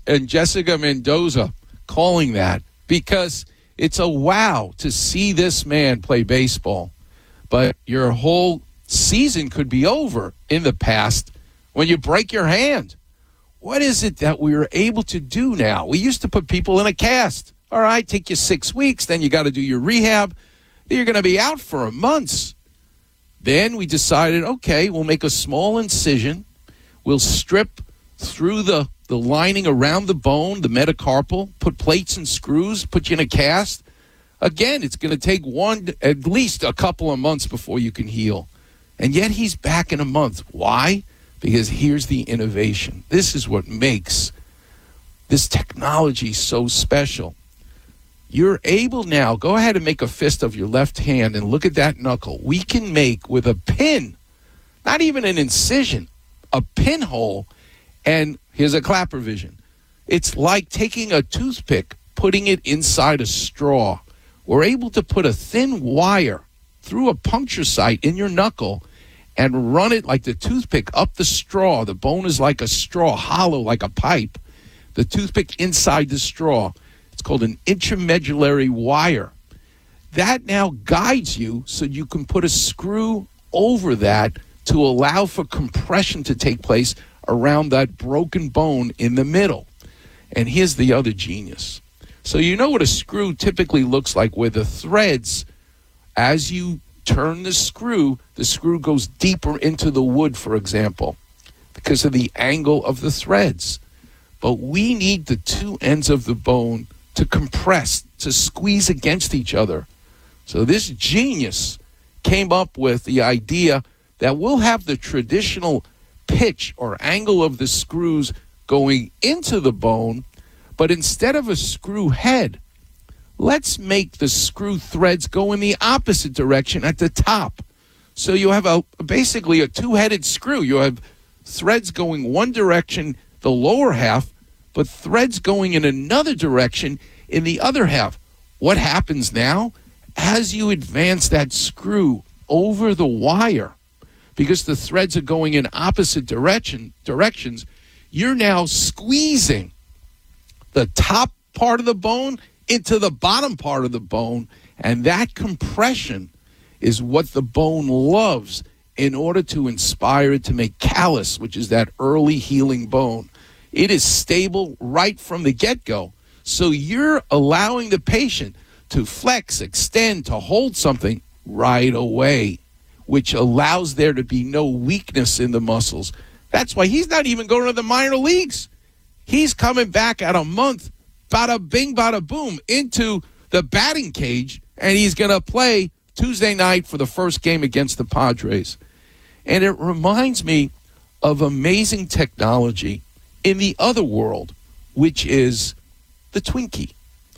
and Jessica Mendoza calling that, because it's a wow to see this man play baseball. But your whole season could be over in the past when you break your hand. What is it that we are able to do now? We used to put people in a cast. All right, take you 6 weeks, then you got to do your rehab. You're going to be out for months. Then we decided, okay, we'll make a small incision. We'll strip through the lining around the bone, the metacarpal, put plates and screws, put you in a cast. Again, it's going to take at least a couple of months before you can heal. And yet he's back in a month. Why? Because here's the innovation. This is what makes this technology so special. You're able now, go ahead and make a fist of your left hand and look at that knuckle. We can make with a pin, not even an incision, a pinhole, and here's a clapper vision. It's like taking a toothpick, putting it inside a straw. We're able to put a thin wire through a puncture site in your knuckle and run it like the toothpick up the straw. The bone is like a straw, hollow like a pipe. The toothpick inside the straw. It's called an intramedullary wire. That now guides you so you can put a screw over that to allow for compression to take place around that broken bone in the middle. And here's the other genius. So you know what a screw typically looks like, where the threads, as you turn the screw goes deeper into the wood, for example, because of the angle of the threads. But we need the two ends of the bone to compress, to squeeze against each other. So this genius came up with the idea that we'll have the traditional pitch or angle of the screws going into the bone, but instead of a screw head, let's make the screw threads go in the opposite direction at the top. So you have basically a two-headed screw. You have threads going one direction, the lower half, but threads going in another direction in the other half. What happens now? As you advance that screw over the wire, because the threads are going in opposite directions, you're now squeezing the top part of the bone into the bottom part of the bone, and that compression is what the bone loves in order to inspire it to make callus, which is that early healing bone. It is stable right from the get-go. So you're allowing the patient to flex, extend, to hold something right away, which allows there to be no weakness in the muscles. That's why he's not even going to the minor leagues. He's coming back at a month, bada bing, bada boom, into the batting cage, and he's going to play Tuesday night for the first game against the Padres. And it reminds me of amazing technology in the other world, which is the Twinkie.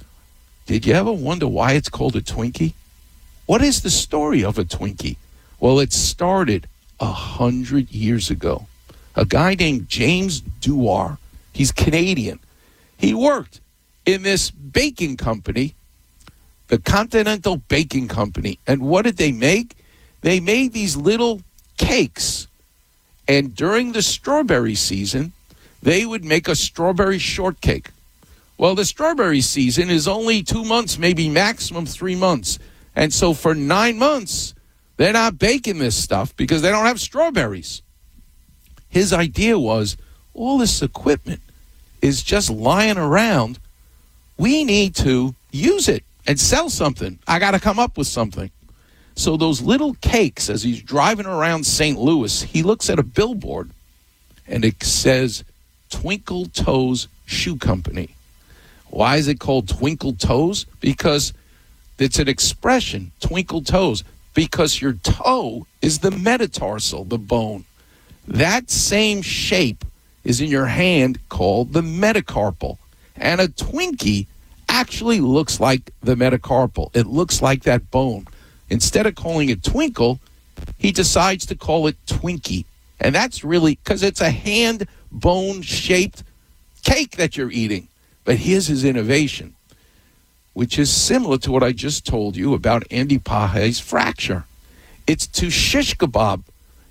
Did you ever wonder why it's called a Twinkie? What is the story of a Twinkie? Well, it started 100 years ago. A guy named James Dewar, he's Canadian. He worked in this baking company, the Continental Baking Company. And what did they make? They made these little cakes. And during the strawberry season, they would make a strawberry shortcake. Well, the strawberry season is only 2 months, maybe maximum 3 months. And so for 9 months, they're not baking this stuff because they don't have strawberries. His idea was, all this equipment is just lying around. We need to use it and sell something. I got to come up with something. So those little cakes, as he's driving around St. Louis, he looks at a billboard, and it says Twinkle Toes Shoe Company. Why is it called Twinkle Toes? Because it's an expression, twinkle toes, because your toe is the metatarsal, the bone. That same shape is in your hand called the metacarpal. And a Twinkie actually looks like the metacarpal. It looks like that bone. Instead of calling it Twinkle, he decides to call it Twinkie. And that's really because it's a hand bone-shaped cake that you're eating. But here's his innovation, which is similar to what I just told you about Andy Page's fracture. It's to shish kebab,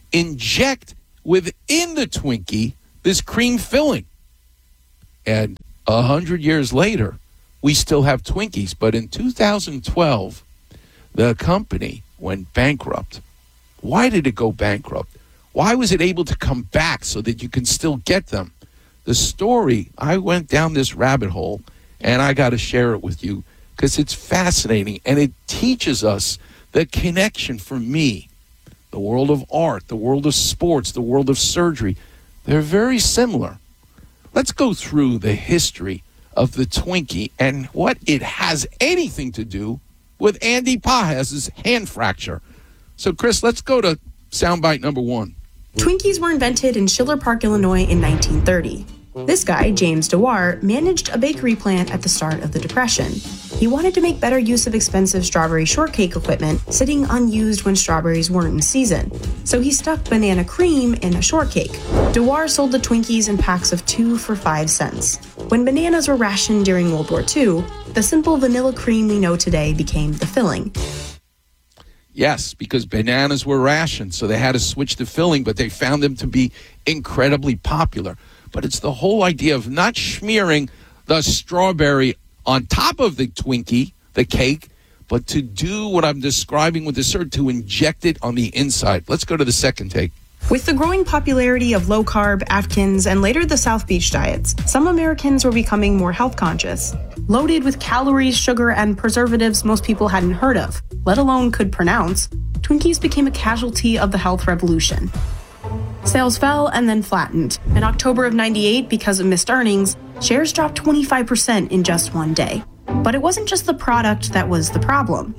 inject within the Twinkie this cream filling. And 100 years later, we still have Twinkies. But in 2012, the company went bankrupt. Why did it go bankrupt? Why was it able to come back so that you can still get them? The story, I went down this rabbit hole, and I got to share it with you because it's fascinating, and it teaches us the connection for me. The world of art, the world of sports, the world of surgery, they're very similar. Let's go through the history of the Twinkie and what it has anything to do with Andy Pajez's hand fracture. So, Chris, let's go to soundbite number 1. Twinkies were invented in Schiller Park, Illinois in 1930. This guy, James Dewar, managed a bakery plant at the start of the Depression. He wanted to make better use of expensive strawberry shortcake equipment sitting unused when strawberries weren't in season. So he stuck banana cream in a shortcake. Dewar sold the Twinkies in packs of 2 for 5 cents. When bananas were rationed during World War II, the simple vanilla cream we know today became the filling. Yes, because bananas were rationed, so they had to switch to filling, but they found them to be incredibly popular. But it's the whole idea of not smearing the strawberry on top of the Twinkie, the cake, but to do what I'm describing with the dessert, to inject it on the inside. Let's go to the second take. With the growing popularity of low-carb, Atkins, and later the South Beach diets, some Americans were becoming more health-conscious. Loaded with calories, sugar, and preservatives most people hadn't heard of, let alone could pronounce, Twinkies became a casualty of the health revolution. Sales fell and then flattened. In October of '98, because of missed earnings, shares dropped 25% in just one day. But it wasn't just the product that was the problem.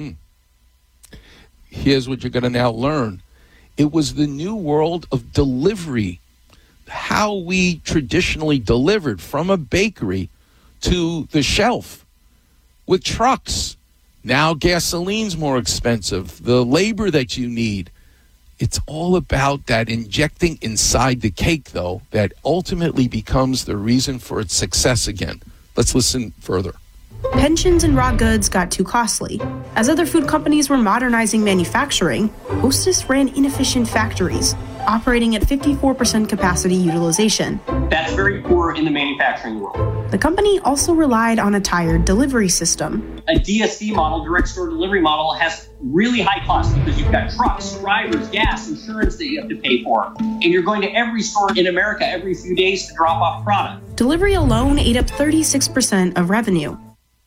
Here's what you're going to now learn. It was the new world of delivery. How we traditionally delivered from a bakery to the shelf with trucks. Now gasoline's more expensive. The labor that you need. It's all about that injecting inside the cake, though, that ultimately becomes the reason for its success again. Let's listen further. Pensions and raw goods got too costly. As other food companies were modernizing manufacturing, Hostess ran inefficient factories, operating at 54% capacity utilization. That's very poor in the manufacturing world. The company also relied on a tired delivery system. A DSD model, direct store delivery model, has really high costs because you've got trucks, drivers, gas, insurance that you have to pay for. And you're going to every store in America every few days to drop off product. Delivery alone ate up 36% of revenue.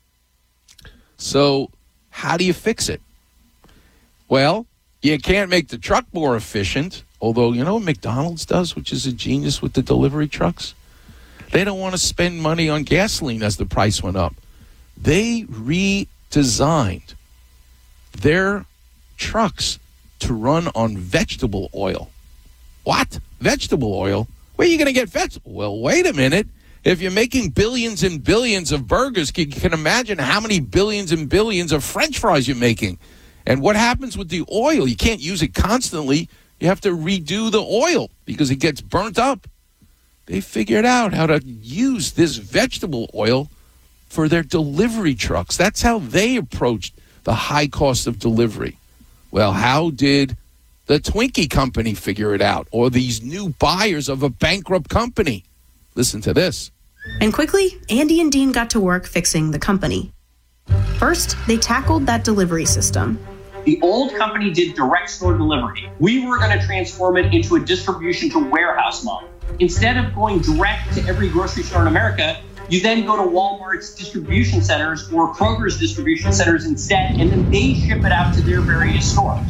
So how do you fix it? Well, you can't make the truck more efficient, although you know what McDonald's does, which is a genius with the delivery trucks? They don't want to spend money on gasoline as the price went up. They redesigned their trucks to run on vegetable oil. What? Vegetable oil? Where are you going to get vegetable? Well, wait a minute. If you're making billions and billions of burgers, you can imagine how many billions and billions of French fries you're making. And what happens with the oil? You can't use it constantly. You have to redo the oil because it gets burnt up. They figured out how to use this vegetable oil for their delivery trucks. That's how they approached the high cost of delivery. Well, how did the Twinkie company figure it out, or these new buyers of a bankrupt company? Listen to this. And quickly, Andy and Dean got to work fixing the company. First, they tackled that delivery system. The old company did direct store delivery. We were going to transform it into a distribution to warehouse model. Instead of going direct to every grocery store in America, you then go to Walmart's distribution centers or Kroger's distribution centers instead, and then they ship it out to their various stores.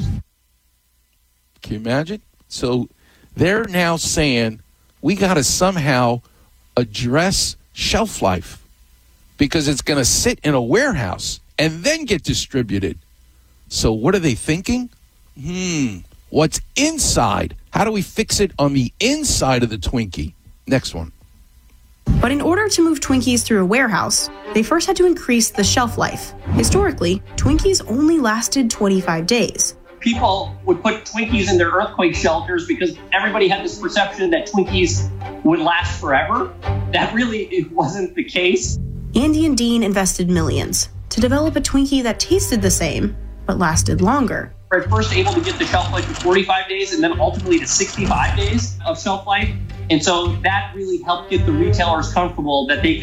Can you imagine? So they're now saying, we got to somehow address shelf life because it's going to sit in a warehouse and then get distributed. So what are they thinking? What's inside? How do we fix it on the inside of the Twinkie? Next one. But in order to move Twinkies through a warehouse, they first had to increase the shelf life. Historically, Twinkies only lasted 25 days. People would put Twinkies in their earthquake shelters because everybody had this perception that Twinkies would last forever. That really it wasn't the case. Andy and Dean invested millions to develop a Twinkie that tasted the same, but lasted longer. We're at first able to get the shelf life to 45 days and then ultimately to 65 days of shelf life. And so that really helped get the retailers comfortable that they could